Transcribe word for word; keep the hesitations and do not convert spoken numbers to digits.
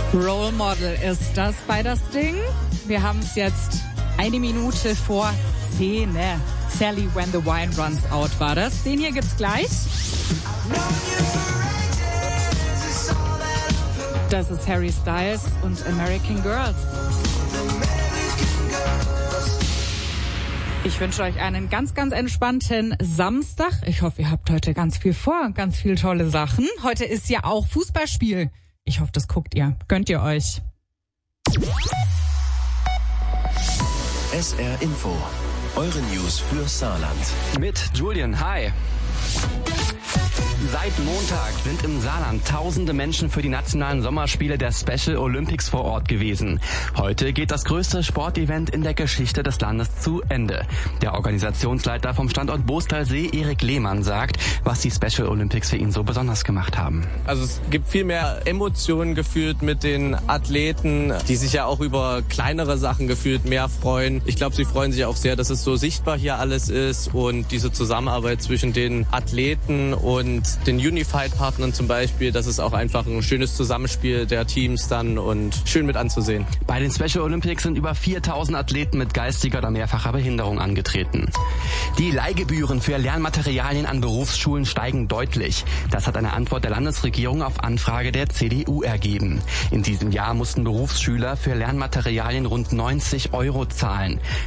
Role Model ist das bei das Ding. Wir haben es jetzt eine Minute vor zehn. Sally When the Wine Runs Out war das. Den hier gibt's gleich. Das ist Harry Styles und American Girls. Ich wünsche euch einen ganz, ganz entspannten Samstag. Ich hoffe, ihr habt heute ganz viel vor, ganz viele tolle Sachen. Heute ist ja auch Fußballspiel. Ich hoffe, das guckt ihr. Gönnt ihr euch. S R Info. Eure News für Saarland. Mit Julian, hi. Seit Montag sind im Saarland tausende Menschen für die nationalen Sommerspiele der Special Olympics vor Ort gewesen. Heute geht das größte Sportevent in der Geschichte des Landes zu Ende. Der Organisationsleiter vom Standort Boostalsee, Erik Lehmann, sagt, was die Special Olympics für ihn so besonders gemacht haben. Also es gibt viel mehr Emotionen gefühlt mit den Athleten, die sich ja auch über kleinere Sachen gefühlt mehr freuen. Ich glaube, sie freuen sich auch sehr, dass es so sichtbar hier alles ist und diese Zusammenarbeit zwischen den Athleten und den Unified-Partnern zum Beispiel, das ist auch einfach ein schönes Zusammenspiel der Teams dann und schön mit anzusehen. Bei den Special Olympics sind über viertausend Athleten mit geistiger oder mehrfacher Behinderung angetreten. Die Leihgebühren für Lernmaterialien an Berufsschulen steigen deutlich. Das hat eine Antwort der Landesregierung auf Anfrage der C D U ergeben. In diesem Jahr mussten Berufsschüler für Lernmaterialien rund neunzig Euro zahlen.